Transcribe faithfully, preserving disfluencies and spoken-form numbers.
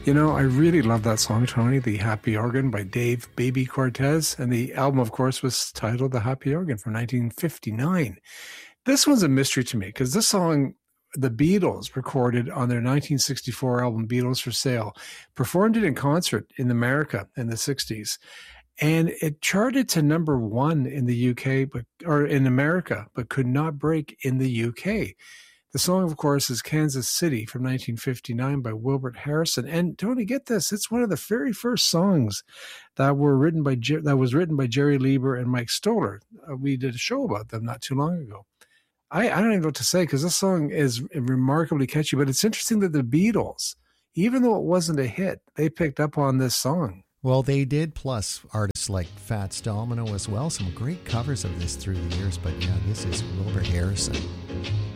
You know, I really love that song, Tony, The Happy Organ by Dave Baby Cortez. And the album, of course, was titled The Happy Organ from nineteen fifty-nine. This one's a mystery to me because this song, the Beatles recorded on their nineteen sixty-four album, Beatles for Sale, performed it in concert in America in the sixties. And it charted to number one in the U K, but or in America, but could not break in the U K. The song, of course, is Kansas City from nineteen fifty-nine by Wilbert Harrison. And Tony, get this, it's one of the very first songs that were written by that was written by Jerry Lieber and Mike Stoller. Uh, we did a show about them not too long ago. I, I don't even know what to say because this song is remarkably catchy, but it's interesting that the Beatles, even though it wasn't a hit, they picked up on this song. Well, they did, plus artists like Fats Domino as well. Some great covers of this through the years, but yeah, this is Wilbert Harrison.